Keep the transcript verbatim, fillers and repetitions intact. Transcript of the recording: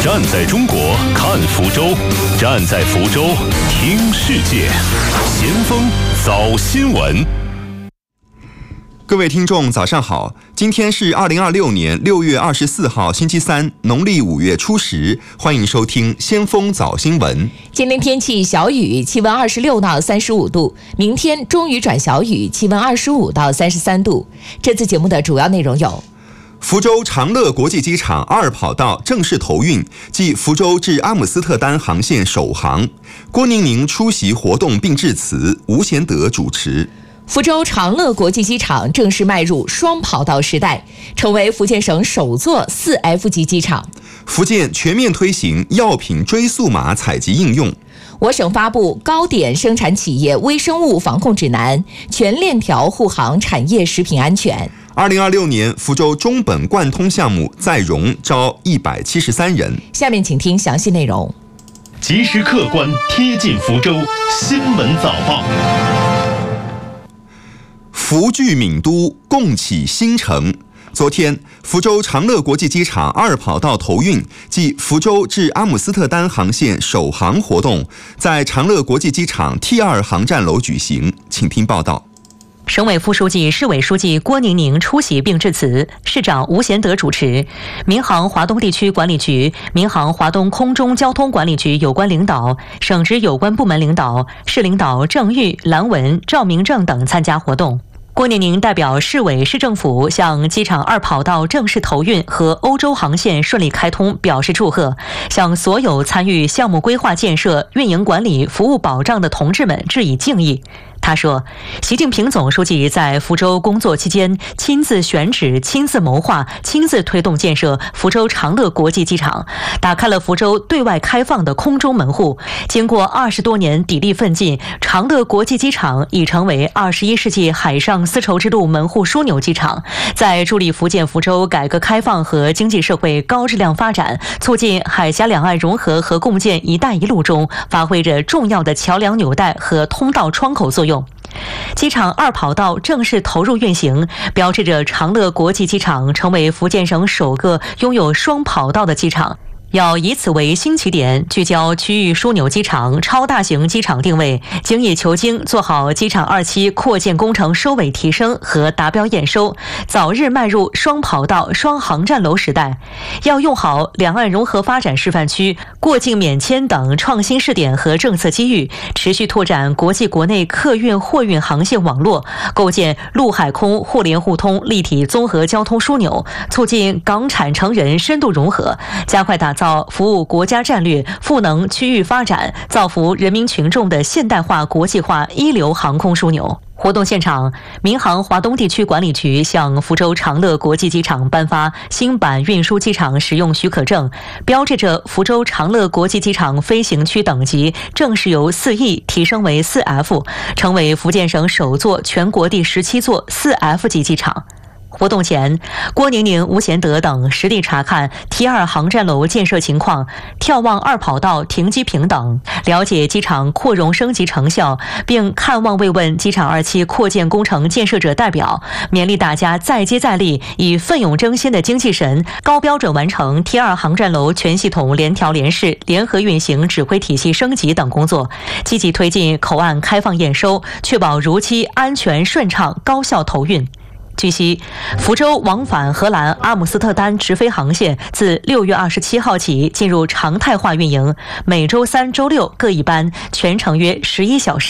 站在中国看福州，站在福州听世界。先锋早新闻。 各位听众早上好，今天是二零二六年六月二十四号星期三，农历五月初十，欢迎收听先锋早新闻。 今天天气小雨，气温二十六到三十五度，明天中雨转小雨，气温二十五到三十三度。这次节目的主要内容有： 福州长乐国际机场二跑道正式投运，即福州至阿姆斯特丹航线首航。郭宁宁出席活动并致辞，吴贤德主持。 福州长乐国际机场正式迈入双跑道时代，成为福建省首座 四 F 级机场。 福建全面推行药品追溯码采集应用。 我省发布高点生产企业微生物防控指南，全链条护航产业食品安全。 二零二六年福州中本贯通项目再融招一百七十三人。 下面请听详细内容。 及时客观贴近福州新闻早报。 福聚闽都，共启新城。昨天，福州长乐国际机场二跑道投运，即福州至阿姆斯特丹航线首航活动，在长乐国际机场 T 二 航站楼举行。请听报道。 省委副书记、市委书记郭宁宁出席并致辞，市长吴贤德主持。民航华东地区管理局、民航华东空中交通管理局有关领导、省直有关部门领导、市领导郑玉、蓝文、赵明正等参加活动。郭宁宁代表市委市政府向机场二跑道正式投运和欧洲航线顺利开通表示祝贺，向所有参与项目规划建设、运营管理、服务保障的同志们致以敬意。他说，习近平总书记在福州工作期间亲自选址、亲自谋划、亲自推动建设福州长乐国际机场，打开了福州对外开放的空中门户。经过二十多年砥砺奋进，长乐国际机场已成为二十一世纪海上丝绸之路门户枢纽机场，在助力福建福州改革开放和经济社会高质量发展、促进海峡两岸融合和共建“一带一路”中发挥着重要的桥梁纽带和通道窗口作用。机场二跑道正式投入运行，标志着长乐国际机场成为福建省首个拥有双跑道的机场。要以此为新起点，聚焦区域枢纽机场、超大型机场定位，精益求精，做好机场二期扩建工程收尾提升和达标验收，早日迈入双跑道、双航站楼时代。要用好两岸融合发展示范区、过境免签等创新试点和政策机遇，持续拓展国际国内客运货运航线网络，构建陆海空互联互通立体综合交通枢纽，促进港产成人深度融合，加快打造造服务国家战略、赋能区域发展、造福人民群众的现代化国际化一流航空枢纽。活动现场，民航华东地区管理局向福州长乐国际机场颁发新版运输机场使用许可证，标志着福州长乐国际机场飞行区等级正式由四 E 提升为四 F， 成为福建省首座全国第十七座四 F 级机场。活动前，郭宁宁、吴贤德等实地查看 T 二 航站楼建设情况，眺望二跑道停机坪等，了解机场扩容升级成效，并看望慰问机场二期扩建工程建设者代表，勉励大家再接再厉，以奋勇争先的精气神，高标准完成 T 二 航站楼全系统联调联试、联合运行指挥体系升级等工作，积极推进口岸开放验收，确保如期、安全、顺畅、高效投运。据悉，福州往返荷兰阿姆斯特丹直飞航线自六月二十七号起进入常态化运营，每周三、周六各一班，全程约十一小时。